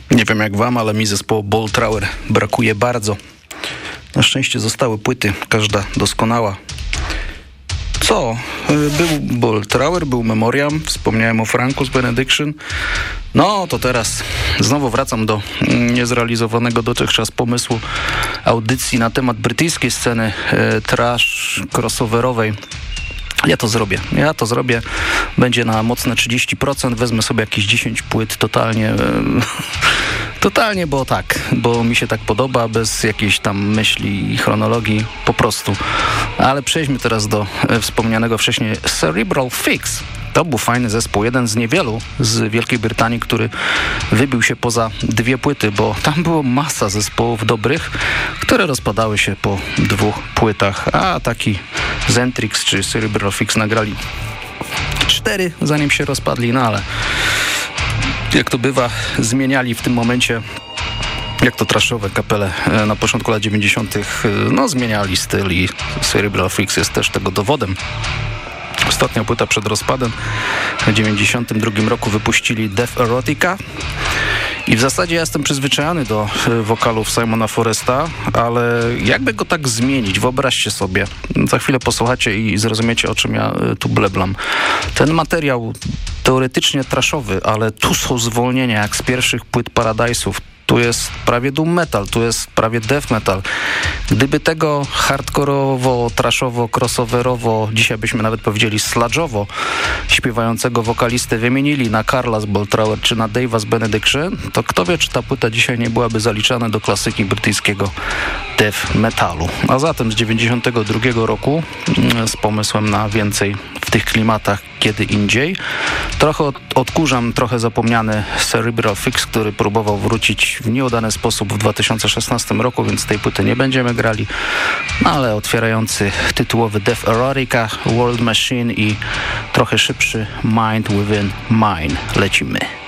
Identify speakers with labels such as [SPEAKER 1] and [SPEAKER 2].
[SPEAKER 1] Nie wiem jak wam, ale mi zespołu Bolt Thrower brakuje bardzo. Na szczęście zostały płyty, każda doskonała. Co? Był Bolt Thrower, był Memoriam, wspomniałem o Franku z Benediction. No to teraz znowu wracam do niezrealizowanego dotychczas pomysłu audycji na temat brytyjskiej sceny trash crossoverowej. Ja to zrobię. Będzie na mocne 30%. Wezmę sobie jakieś 10 płyt totalnie, bo mi się tak podoba, bez jakiejś tam myśli i chronologii, po prostu. Ale przejdźmy teraz do wspomnianego wcześniej Cerebral Fix. To był fajny zespół, jeden z niewielu z Wielkiej Brytanii, który wybił się poza 2 płyty, bo tam było masa zespołów dobrych, które rozpadały się po 2 płytach, a taki Zentrix czy Cerebral Fix nagrali 4, zanim się rozpadli, no ale jak to bywa, zmieniali w tym momencie, jak to trashowe kapele na początku lat 90. Zmieniali styl i Cerebral Fix jest też tego dowodem. Ostatnia płyta przed rozpadem w 92 roku wypuścili Death Erotica i w zasadzie ja jestem przyzwyczajony do wokalów Simona Foresta, ale jakby go tak zmienić, wyobraźcie sobie, za chwilę posłuchacie i zrozumiecie, o czym ja tu bleblam. Ten materiał teoretycznie trashowy, ale tu są zwolnienia jak z pierwszych płyt Paradise'ów. Tu jest prawie doom metal, tu jest prawie death metal. Gdyby tego hardkorowo, trashowo, crossoverowo, dzisiaj byśmy nawet powiedzieli sludge'owo śpiewającego wokalistę wymienili na Karla z Bolt Thrower czy na Dave'a z Benediction, to kto wie, czy ta płyta dzisiaj nie byłaby zaliczana do klasyki brytyjskiego death metalu. A zatem z 92 roku z pomysłem na więcej w tych klimatach kiedy indziej. Trochę odkurzam trochę zapomniany Cerebral Fix, który próbował wrócić w nieudany sposób w 2016 roku, więc tej płyty nie będziemy grali. No ale otwierający tytułowy Death Erotica, World Machine i trochę szybszy Mind Within Mine. Lecimy.